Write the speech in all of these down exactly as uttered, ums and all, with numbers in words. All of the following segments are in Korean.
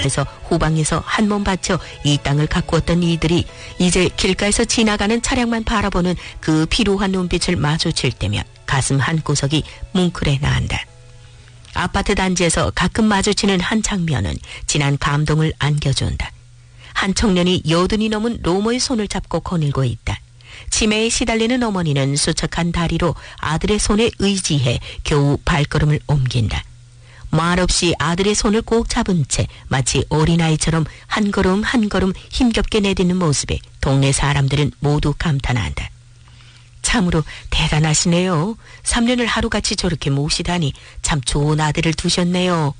그래서 후방에서 한 몸 바쳐 이 땅을 가꾸었던 이들이 이제 길가에서 지나가는 차량만 바라보는 그 피로한 눈빛을 마주칠 때면 가슴 한구석이 뭉클해 나간다. 아파트 단지에서 가끔 마주치는 한 장면은 진한 감동을 안겨준다. 한 청년이 여든이 넘은 로머의 손을 잡고 거닐고 있다. 치매에 시달리는 어머니는 수척한 다리로 아들의 손에 의지해 겨우 발걸음을 옮긴다. 말없이 아들의 손을 꼭 잡은 채 마치 어린아이처럼 한 걸음 한 걸음 힘겹게 내딛는 모습에 동네 사람들은 모두 감탄한다. 참으로 대단하시네요. 삼 년을 하루같이 저렇게 모시다니 참 좋은 아들을 두셨네요.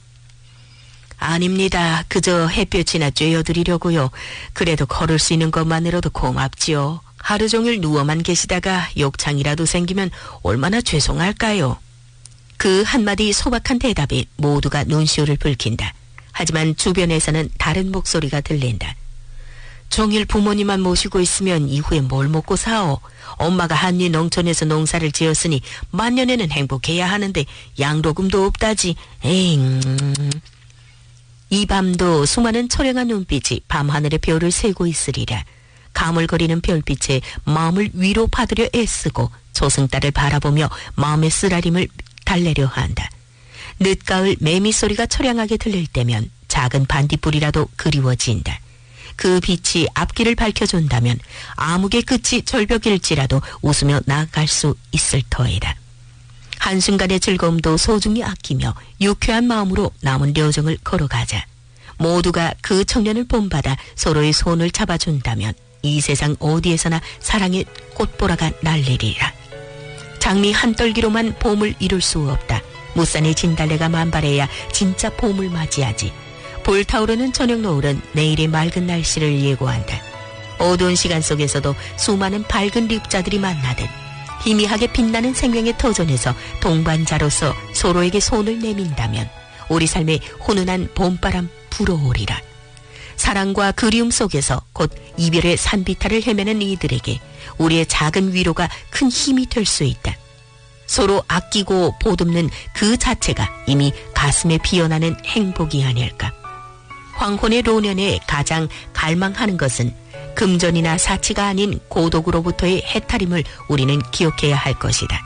아닙니다. 그저 햇볕이나 쬐어드리려고요. 그래도 걸을 수 있는 것만으로도 고맙지요. 하루 종일 누워만 계시다가 욕창이라도 생기면 얼마나 죄송할까요? 그 한마디 소박한 대답에 모두가 눈시울을 붉힌다. 하지만 주변에서는 다른 목소리가 들린다. 종일 부모님만 모시고 있으면 이후에 뭘 먹고 사오? 엄마가 한리 농촌에서 농사를 지었으니 만년에는 행복해야 하는데 양로금도 없다지. 에잉. 이 밤도 수많은 초량한 눈빛이 밤하늘의 별을 세고 있으리라. 가물거리는 별빛에 마음을 위로 받으려 애쓰고 조승달을 바라보며 마음의 쓰라림을 달래려 한다. 늦가을 매미 소리가 초량하게 들릴 때면 작은 반딧불이라도 그리워진다. 그 빛이 앞길을 밝혀준다면 암흑의 끝이 절벽일지라도 웃으며 나아갈 수 있을 터이다. 한순간의 즐거움도 소중히 아끼며 유쾌한 마음으로 남은 여정을 걸어가자. 모두가 그 청년을 본받아 서로의 손을 잡아준다면 이 세상 어디에서나 사랑의 꽃보라가 날리리라. 장미 한 떨기로만 봄을 이룰 수 없다. 무산의 진달래가 만발해야 진짜 봄을 맞이하지. 불타오르는 저녁 노을은 내일의 맑은 날씨를 예고한다. 어두운 시간 속에서도 수많은 밝은 립자들이 만나듯 희미하게 빛나는 생명의 터전에서 동반자로서 서로에게 손을 내민다면 우리 삶에 훈훈한 봄바람 불어오리라. 사랑과 그리움 속에서 곧 이별의 산비탈을 헤매는 이들에게 우리의 작은 위로가 큰 힘이 될 수 있다. 서로 아끼고 보듬는 그 자체가 이미 가슴에 피어나는 행복이 아닐까. 황혼의 노년에 가장 갈망하는 것은 금전이나 사치가 아닌 고독으로부터의 해탈임을 우리는 기억해야 할 것이다.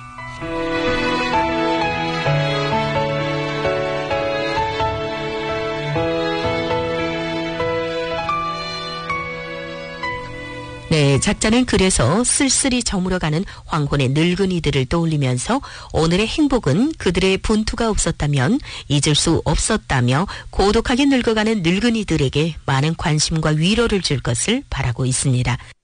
네, 작자는 그래서 쓸쓸히 저물어가는 황혼의 늙은이들을 떠올리면서 오늘의 행복은 그들의 분투가 없었다면 잊을 수 없었다며 고독하게 늙어가는 늙은이들에게 많은 관심과 위로를 줄 것을 바라고 있습니다.